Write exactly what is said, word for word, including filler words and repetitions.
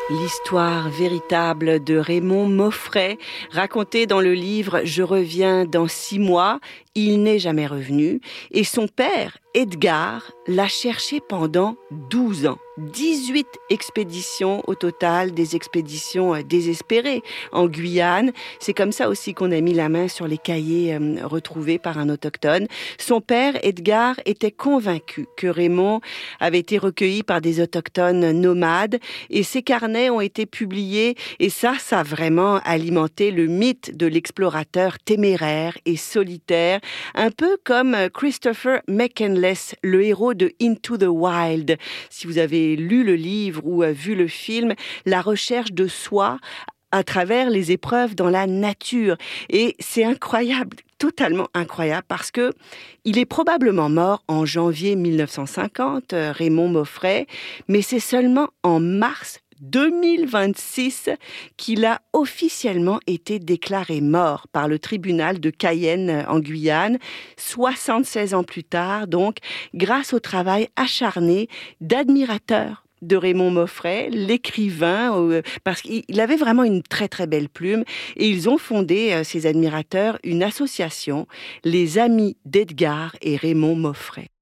L'histoire véritable de Raymond Mauffray, racontée dans le livre « Je reviens dans six mois », il n'est jamais revenu, et son père, Edgar, l'a cherché pendant douze ans. dix-huit expéditions au total, des expéditions désespérées en Guyane. C'est comme ça aussi qu'on a mis la main sur les cahiers euh, retrouvés par un autochtone. Son père, Edgar, était convaincu que Raymond avait été recueilli par des autochtones nomades et ses carnets ont été publiés et ça, ça a vraiment alimenté le mythe de l'explorateur téméraire et solitaire, un peu comme Christopher McCandless, le héros de Into the Wild. Si vous avez lu le livre ou vu le film, la recherche de soi à travers les épreuves dans la nature. Et c'est incroyable, totalement incroyable, parce que il est probablement mort en janvier mille neuf cent cinquante, Raymond Mauffray, mais c'est seulement en mars deux mille vingt-six qu'il a officiellement été déclaré mort par le tribunal de Cayenne en Guyane, soixante-seize ans plus tard, donc, grâce au travail acharné d'admirateurs de Raymond Mauffray, l'écrivain, euh, parce qu'il avait vraiment une très très belle plume, et ils ont fondé, euh, ces admirateurs, une association, les Amis d'Edgar et Raymond Mauffray.